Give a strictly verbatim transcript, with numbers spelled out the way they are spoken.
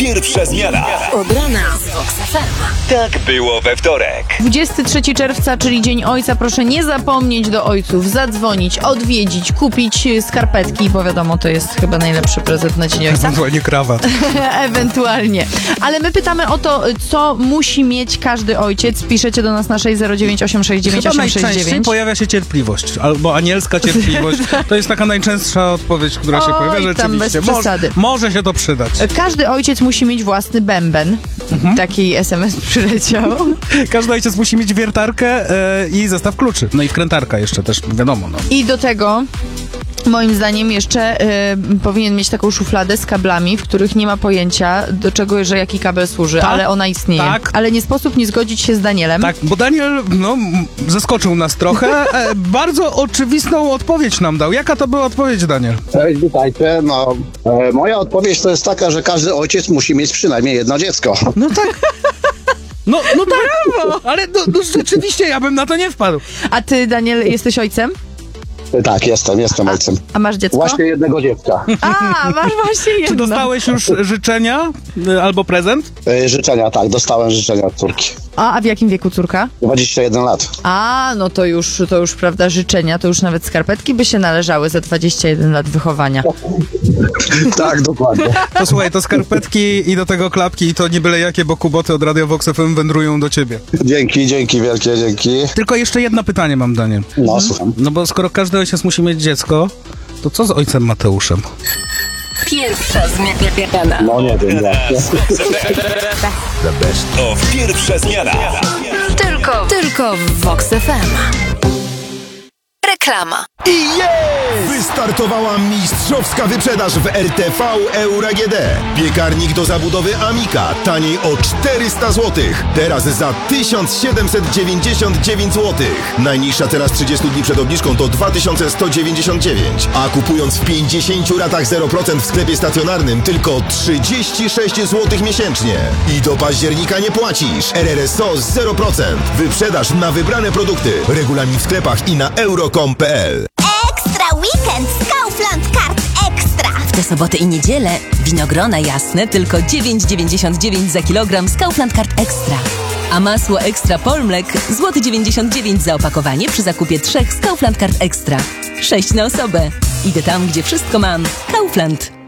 Pierwsza zmiana. Od rana z Vox F M. Tak było we wtorek. dwudziestego trzeciego czerwca, czyli Dzień Ojca. Proszę nie zapomnieć do ojców zadzwonić, odwiedzić, kupić skarpetki, bo wiadomo, to jest chyba najlepszy prezent na Dzień Ojca. Ewentualnie krawat. Ewentualnie. Ale my pytamy o to, co musi mieć każdy ojciec. Piszecie do nas na sześć zero dziewięć osiem sześć dziewięć Chyba osiem sześć najczęściej dziewięć. pojawia się cierpliwość, albo anielska cierpliwość. To jest taka najczęstsza odpowiedź, która się Oj, pojawia tam rzeczywiście. bez przesady. Może, może się to przydać. Każdy ojciec musi mieć własny bęben. Mhm. Taki es em es przyleciał. Każdy ojciec musi mieć wiertarkę e, i zestaw kluczy. No i wkrętarka jeszcze też, wiadomo. No. I do tego moim zdaniem jeszcze y, powinien mieć taką szufladę z kablami, w których nie ma pojęcia, do czego, że jaki kabel służy, Tak, ale ona istnieje. tak. Ale nie sposób nie zgodzić się z Danielem. Tak, bo Daniel, no, m, zaskoczył nas trochę. E, bardzo oczywistą odpowiedź nam dał. Jaka to była odpowiedź, Daniel? Cześć, witajcie. No, e, moja odpowiedź to jest taka, że każdy ojciec musi mieć przynajmniej jedno dziecko. No tak. No, no tak, Brawo. ale no, no, rzeczywiście ja bym na to nie wpadł. A ty, Daniel, jesteś ojcem? Tak, jestem, jestem ojcem. A masz dziecko? Właśnie jednego dziecka. A, masz właśnie jedno. Czy dostałeś już życzenia e, albo prezent? E, życzenia, tak, dostałem życzenia od córki. A, a w jakim wieku córka? dwadzieścia jeden lat. A, no to już, to już, prawda, życzenia, to już nawet skarpetki by się należały za dwadzieścia jeden lat wychowania. Tak, dokładnie. To słuchaj, to skarpetki i do tego klapki i to nie byle jakie, bo kuboty od Radio Vox F M wędrują do ciebie. Dzięki, dzięki, wielkie dzięki. Tylko jeszcze jedno pytanie mam, Daniel. No, słucham. No bo skoro każdy ojciec musi mieć dziecko, to co z ojcem Mateuszem? Pierwsza zmiana. No nie wiem, jak. The best of Pierwsza zmiana. Tylko, tylko w Vox F M. Reklama. I jest! Wystartowała mistrzowska wyprzedaż w R T V Euro A G D. Piekarnik do zabudowy Amika taniej o czterysta złotych. Teraz za tysiąc siedemset dziewięćdziesiąt dziewięć złotych. Najniższa teraz trzydzieści dni przed obniżką to dwa tysiące sto dziewięćdziesiąt dziewięć. A kupując w pięćdziesięciu ratach zero procent w sklepie stacjonarnym tylko trzydzieści sześć złotych miesięcznie. I do października nie płacisz. R R S O zero procent. Wyprzedaż na wybrane produkty. Regulamin w sklepach i na euro kropka com kropka p l. Ekstra weekend z Kaufland Card Ekstra. W tę sobotę i niedzielę winogrona jasne tylko dziewięć dziewięćdziesiąt dziewięć za kilogram z Kaufland Card Ekstra. A masło Ekstra Polmlek złoty dziewięćdziesiąt dziewięć za opakowanie przy zakupie trzech z Kaufland Card Ekstra. sześć na osobę. Idę tam, gdzie wszystko mam. Kaufland.